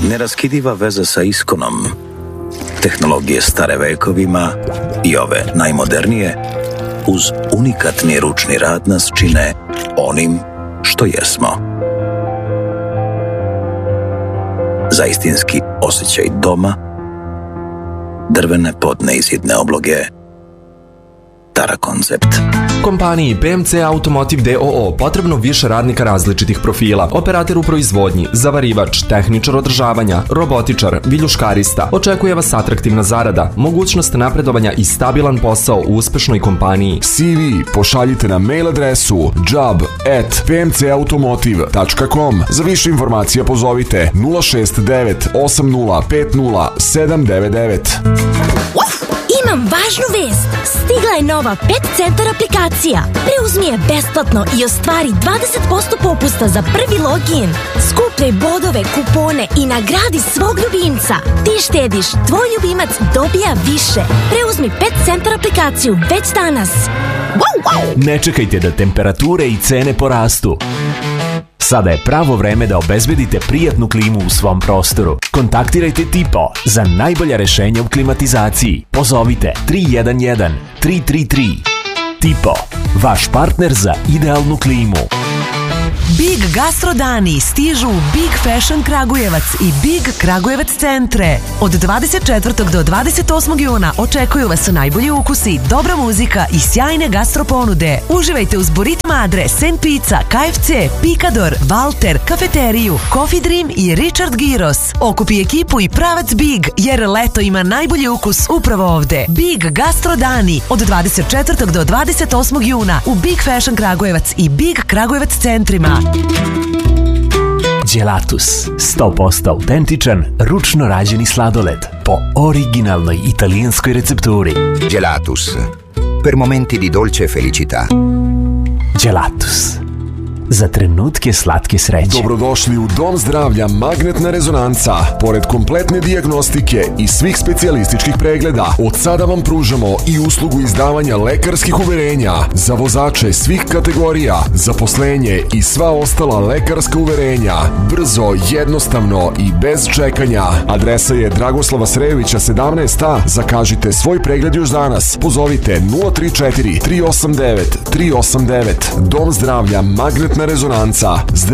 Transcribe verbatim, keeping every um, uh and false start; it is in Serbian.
Neraskidiva veza sa iskonom. Tehnologije stare vekovima i ove najmodernije, uz unikatni ručni rad nas čine onim što jesmo. Za istinski osjećaj doma, drvene podne izidne obloge, Tara Koncept. Kompaniji P M C Automotive D O O potrebno više radnika različitih profila. Operator u proizvodnji, zavarivač, tehničar održavanja, robotičar, viljuškarista. Očekuje vas atraktivna zarada, mogućnost napredovanja i stabilan posao u uspešnoj kompaniji. C V pošaljite na mail adresu job at p m c automotive tačka com. Za više informacija pozovite nula šest devet osam nula pet nula sedam devet devet. Imam važnu vest. Stigla je nova Pet Centar aplikacija. Preuzmi je besplatno i ostvari dvadeset posto popusta za prvi login. Skupljaj bodove, kupone i nagradi svog ljubimca. Ti štediš, tvoj ljubimac dobija više. Preuzmi Pet Centar aplikaciju već danas. Wow, wow. Ne čekajte da temperature i cene porastu. Sada je pravo vreme da obezbedite prijatnu klimu u svom prostoru. Kontaktirajte Tipo za najbolja rešenja u klimatizaciji. Pozovite tri jedan jedan tri tri tri. Tipo, vaš partner za idealnu klimu. Big Gastro dani stižu u Big Fashion Kragujevac i Big Kragujevac centre. Od dvadeset četvrtog do dvadeset osmog juna očekuju vas najbolji ukusi, dobra muzika i sjajne gastro ponude. Uživajte uz Burrito Madre, Saint Pizza, K F C, Picador, Walter, Kafeteriju, Coffee Dream i Richard Gyros. Okupi ekipu i pravac Big, jer leto ima najbolji ukus upravo ovde. Big Gastro dani od dvadeset četvrtog do dvadeset osmog juna u Big Fashion Kragujevac i Big Kragujevac centrima. Gelatus, sto posto autentičan, ručno rađeni sladoled po originalnoj italijanskoj recepturi. Gelatus, per momenti di dolce felicità. Gelatus, za trenutke slatke sreće. Dobrodošli u Dom zdravlja Magnetna rezonanca. Pored kompletne dijagnostike i svih specijalističkih pregleda, od sada vam pružamo i uslugu izdavanja lekarskih uverenja za vozače svih kategorija, zaposlenje i sva ostala lekarska uverenja. Brzo, jednostavno i bez čekanja. Adresa je Dragoslava Srejovića sedamnaest A. Zakažite svoj pregled još danas. Pozovite nula tri četiri tri osam devet tri osam devet. Dom zdravlja Magnetna rezonanca.